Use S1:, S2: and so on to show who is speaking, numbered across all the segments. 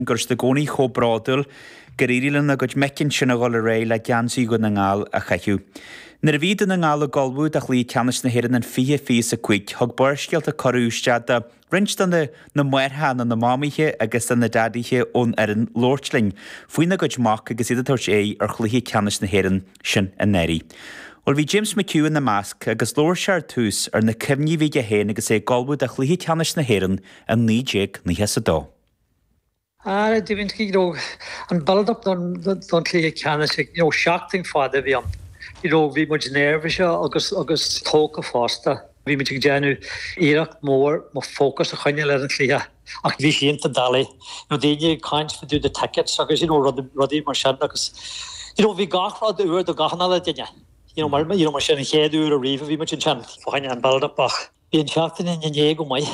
S1: Gurs de gcónaí chomhrádúil gorílan a gcuid mecinn sin a gháil a ré le geansaí go na ngáil a chaithú. Nar a bhíad na ngáil a gáilbúd a chlí ceannas na hÉireann an fiche a cuig, thug buircealt a choirúistead a rinst na muirthe na mámaithe agus na dadaithe ón ar an Lortling, faoin na gcuid mach agus iad tuairt ar chluthaí ceannas na hÉireann sin a neirí. Ol bhí James McEwen na Masc agus Lord Chartús ar na cimní bhí a héin agus gáilbúd a chluthaí ceannas na hÉireann an 9
S2: Dwi'n think, an build-up don clí ceannas, seachting fada bhí an. Bhí muid nervise agus tóca fásta. Bhí muid déanú iireacht mór má fócas a chuine le an clíthe. Ach bhí chéanta dalí. Déine cáint fa dú de tickets agus rodí mar sin agus. Bhí gachrád uair do gachanna le duine. Mar sin an chéadú a riomh bhí muid sin fáine an build-up ach. Bhí an seachtain in dhé go mai.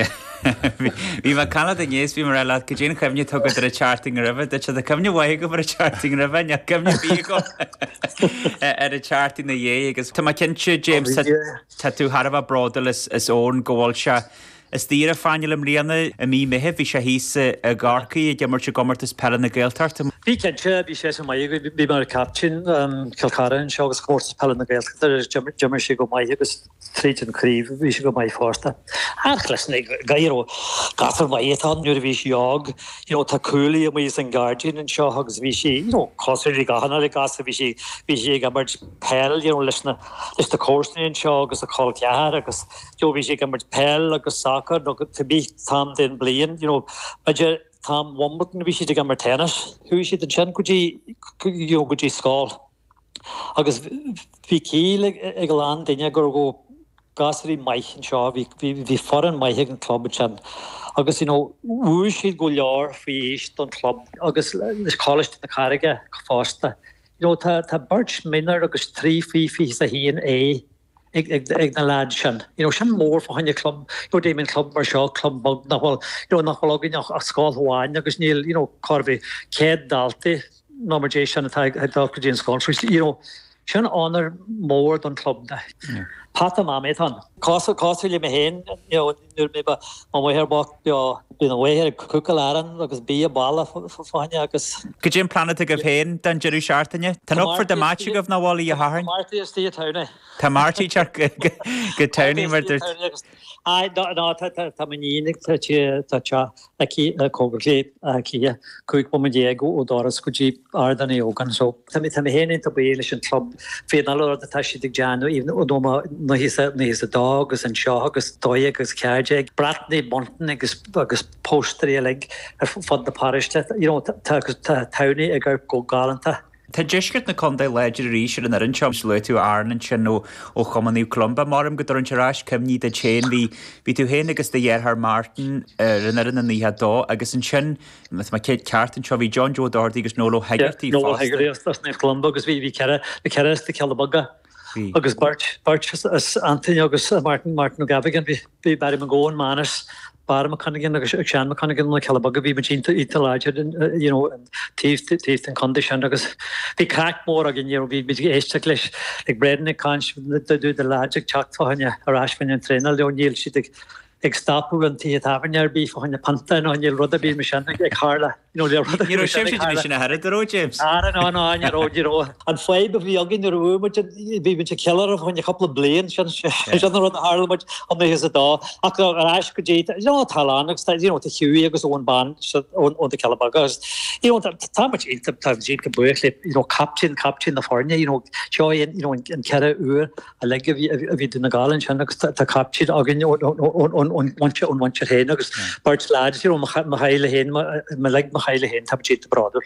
S1: Bhí mar Canada níos bhí mar eile go dtíon cemne tugad ar a charting ribh, de se cemne bhaige go ar a charting ribh, ne cemne bí go ar a charting na dhé agus. Tá cinse James tá tú Harbh brádal is ón ggóil se. Is tír a fáinil am líana a mí mitheh bhí se hísa a gárcaí a d se gomart is pell na Gaeltart.
S2: Bhí cinse bhí sé mai bhí mar captain Kilcara an seo agus cóirtas pell na Gaeltart Jimmer sé go mai agus tríd an críomh bhí sé go mai fásta. Ach leis gairó gasar mai étan nuair a bhí seag, tá cúlaí a mís an Guardian an seo agus bhí sé cosir i gahanna le gasa bhí sé gambart pell leis na cóirsaí an seo agus a cáil ceathar agus bhí sé gambart pell agus no to be tam den blian, budget tam Wimbledon we should gammer tennis. Who should the chin could you skull? Agus vi keel egland in go gasri maichen shaw vi foreign maichen club chin. Agus who should go jar fi on club. Agus this college in the carriga fasta. Ta birch minner agus 3 fi a hi in A. Ag na lad sin. Sin mór fáinne club, déiminn club mar seo club bag nachhol, nachholgin a sáil háin agus níl, corfi céad dalti, nomar sin a dalca James Conference. Sin honor mór don club da. Pata má mé tan. Cásil me héin, nuair mé ba má herbach bín bhhéir cuca láran agus bí a balla fáinne agus.
S1: Go dtíon planeta go bhéin den Jeú seaartainne? Tá nófar de máte goh náháil í a háin?
S2: Martí is tí a tauna.
S1: Tá Martí go taunaí mar dúirt.
S2: Tá manínig tá a cógaléib cí chuig bo Diego ó doras go dtí ardan ógan so. Tá héanaint a béile sin club féanal a taiisi dig Janu ó dóma na hís a dá agus an seo agus dói agus ceirde bratnaí bontan agus póstarí ar fod na pariste. Tá taunaí ag go galanta.
S1: Tá deisgurt na condé leidir ríisiir an an seom le tú airnan sin ó chomaníú clumba marm go an teráis cemní de chéin hí tú héana agus de dhéarthar Martin rinnean na níthe dó agus an sin má céad ceartan seo bhí John Joe Doherty agus Nóla Hegarty
S2: Nóla Hegarty na clumba agus bhí ceire de Ceallabaga. Agus Bart Anthony agus Martin O'Gavigan bhí bari man ggóin manas bar mechanigan agus sean mechanigan na Ceallabaga bhí machínta ítaláidir an tíft an condition agus bhí crack mór agin bhí éiste leis ag bredan cáins dú de láidir teachtáine arásfain an tréna leoníil si ag stapú an tí tahainnear bí fáinne panta an níl rud a bí me sin ag hála.
S1: Ní sin a head aró James.
S2: Ródíró. An foiib a bhí agin arú bhí se cear a chuinne couple blian sin rud a hálaid an his a dá. Ach arás go dé talánach tá hiúí agus ón ban ón de Ceallabaga. Tá id go buchlip captain na fáne seo an ceire uair a le a bhí duna gálan sin agus tá captain agin onse hén agus Bart láid ma heile hén me le ma heile hén tab de brader.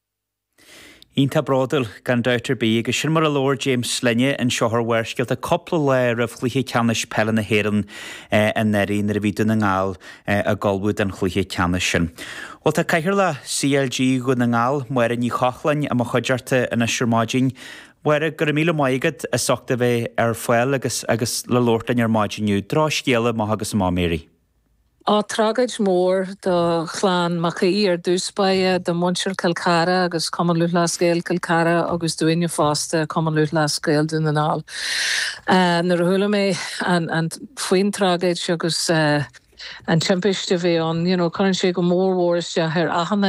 S1: Ínta bradal gan Dr. B agus sin mar a Lord James Slenne an seothar weircealt a coppla le a chluiche ceannis pell na hÉireann an neirí na a bhí duna ngáil a gáilbúd an chluiche ceannis sin. Well tá caiithir le CLG go na ngáil muir ní chochlainn a chuidearta in na siirmáidín Where gur míle maigad a sochta bheith ar foiil agus le Lortlainn ar maidiniu drá scéala má agus má méri.
S3: Tragaid mór do chláán macaí ar dúspaide do Monsir Kilcara agus Common Lúth Scéal Kilcara agus Dúine Fásta Common Lúth Scéal Dúnanáil. Nar thula mé an faoin tragaid agus an timpiste bhí an, chuann sé go mór mhóriste ar achanna